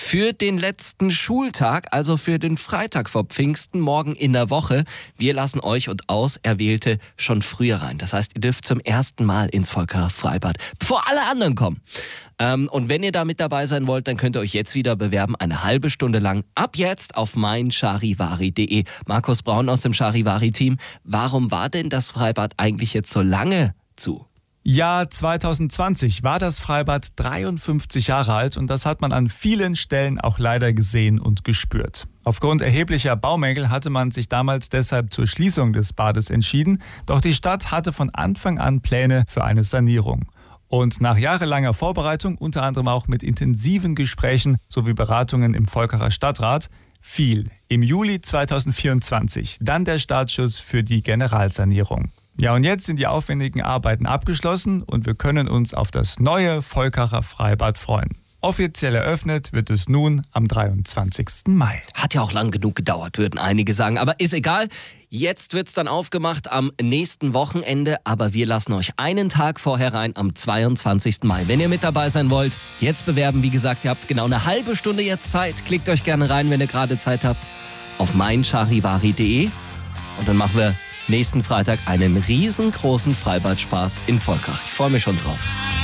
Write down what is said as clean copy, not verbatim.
für den letzten Schultag, also für den Freitag vor Pfingsten, morgen in der Woche. Wir lassen euch und Auserwählte schon früher rein. Das heißt, ihr dürft zum ersten Mal ins Volkerer Freibad, bevor alle anderen kommen. Und wenn ihr da mit dabei sein wollt, dann könnt ihr euch jetzt wieder bewerben, eine halbe Stunde lang, ab jetzt auf meincharivari.de. Markus Braun aus dem Charivari-Team, warum war denn das Freibad eigentlich jetzt so lange zu? Ja, 2020 war das Freibad 53 Jahre alt und das hat man an vielen Stellen auch leider gesehen und gespürt. Aufgrund erheblicher Baumängel hatte man sich damals deshalb zur Schließung des Bades entschieden, doch die Stadt hatte von Anfang an Pläne für eine Sanierung. Und nach jahrelanger Vorbereitung, unter anderem auch mit intensiven Gesprächen sowie Beratungen im Volkerer Stadtrat, fiel im Juli 2024 dann der Startschuss für die Generalsanierung. Ja, und jetzt sind die aufwendigen Arbeiten abgeschlossen und wir können uns auf das neue Volkerer Freibad freuen. Offiziell eröffnet wird es nun am 23. Mai. Hat ja auch lang genug gedauert, würden einige sagen. Aber ist egal. Jetzt wird's dann aufgemacht am nächsten Wochenende. Aber wir lassen euch einen Tag vorher rein, am 22. Mai. Wenn ihr mit dabei sein wollt, jetzt bewerben. Wie gesagt, ihr habt genau eine halbe Stunde jetzt Zeit. Klickt euch gerne rein, wenn ihr gerade Zeit habt, auf meincharivari.de. Und dann machen wir nächsten Freitag einen riesengroßen Freibad-Spaß in Volkach. Ich freue mich schon drauf.